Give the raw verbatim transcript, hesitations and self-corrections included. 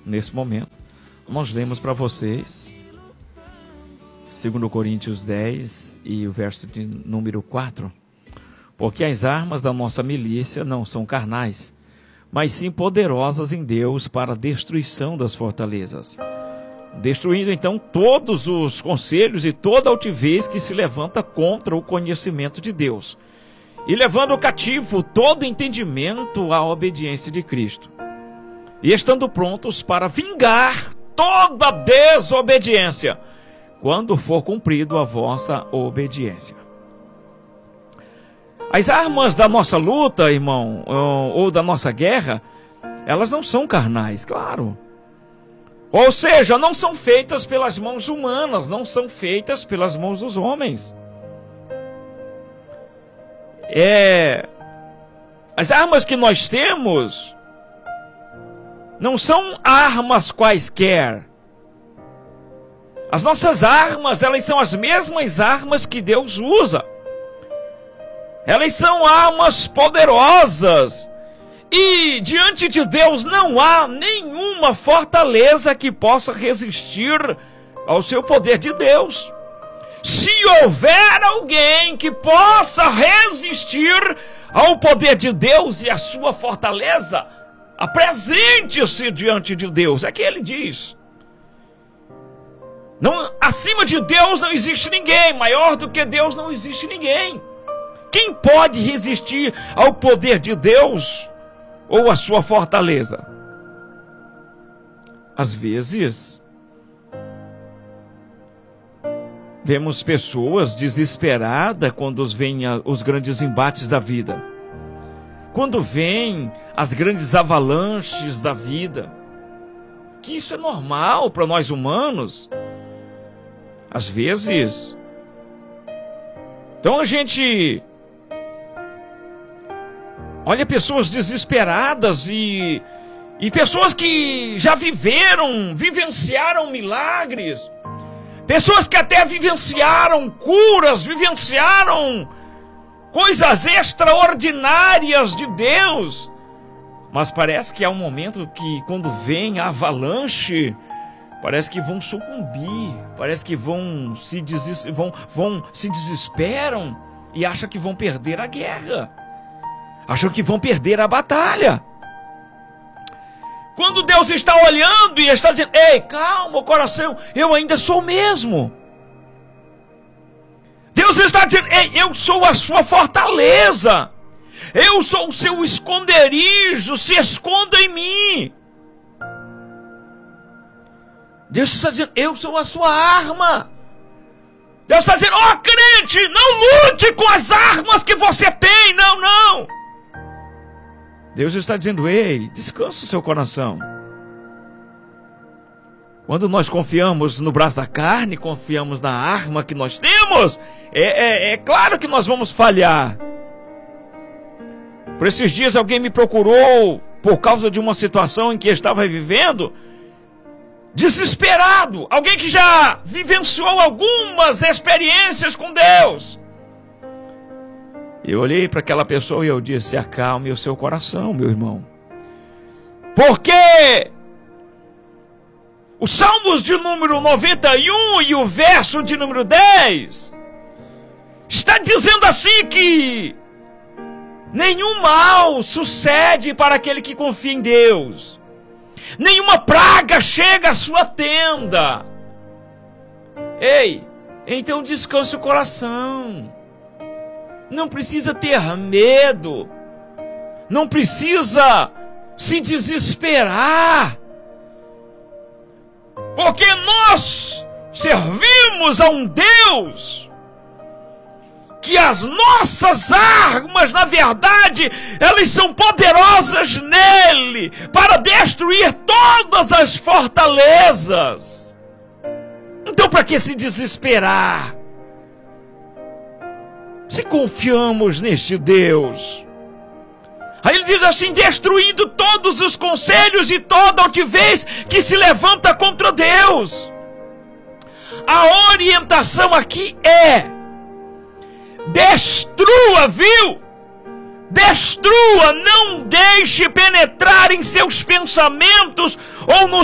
nesse momento. Nós lemos para vocês segundo Coríntios dez e o verso de número quatro. Porque as armas da nossa milícia não são carnais, mas sim poderosas em Deus para a destruição das fortalezas, destruindo então todos os conselhos e toda altivez que se levanta contra o conhecimento de Deus, e levando cativo todo entendimento à obediência de Cristo, e estando prontos para vingar toda desobediência, quando for cumprido a vossa obediência. As armas da nossa luta, irmão, ou da nossa guerra, elas não são carnais, claro. Ou seja, não são feitas pelas mãos humanas, não são feitas pelas mãos dos homens. É, as armas que nós temos não são armas quaisquer. As nossas armas, elas são as mesmas armas que Deus usa. Elas são armas poderosas. E diante de Deus não há nenhuma fortaleza que possa resistir ao seu poder de Deus. Se houver alguém que possa resistir ao poder de Deus e à sua fortaleza, apresente-se diante de Deus. É que ele diz. Não, acima de Deus não existe ninguém. Maior do que Deus não existe ninguém. Quem pode resistir ao poder de Deus ou à sua fortaleza? Às vezes, vemos pessoas desesperadas quando vêm os grandes embates da vida. Quando vêm as grandes avalanches da vida. Que isso é normal para nós humanos. Às vezes. Então a gente olha pessoas desesperadas e, e pessoas que já viveram, vivenciaram milagres. Pessoas que até vivenciaram curas, vivenciaram coisas extraordinárias de Deus. Mas parece que há um momento que quando vem a avalanche, parece que vão sucumbir, parece que vão se, deses, vão, vão se desesperam e acham que vão perder a guerra. Acham que vão perder a batalha. Quando Deus está olhando e está dizendo: ei, calma, coração, eu ainda sou o mesmo. Deus está dizendo: ei, eu sou a sua fortaleza. Eu sou o seu esconderijo, se esconda em mim. Deus está dizendo: eu sou a sua arma. Deus está dizendo: ó, oh, crente, não lute com as armas que você tem, não, não. Deus está dizendo: ei, descansa o seu coração. Quando nós confiamos no braço da carne, confiamos na arma que nós temos, é, é, é claro que nós vamos falhar. Por esses dias alguém me procurou por causa de uma situação em que estava vivendo, desesperado. Alguém que já vivenciou algumas experiências com Deus. Eu olhei para aquela pessoa e eu disse: acalme o seu coração, meu irmão. Porque o Salmos de número noventa e um e o verso de número dez está dizendo assim que nenhum mal sucede para aquele que confia em Deus. Nenhuma praga chega à sua tenda. Ei, então descanse o coração. Não precisa ter medo. Não precisa se desesperar. Porque nós servimos a um Deus que as nossas armas, na verdade, elas são poderosas nele para destruir todas as fortalezas. Então, para que se desesperar? Se confiamos neste Deus. Aí ele diz assim: destruindo todos os conselhos e toda altivez que se levanta contra Deus. A orientação aqui é: destrua, viu? Destrua, não deixe penetrar em seus pensamentos ou no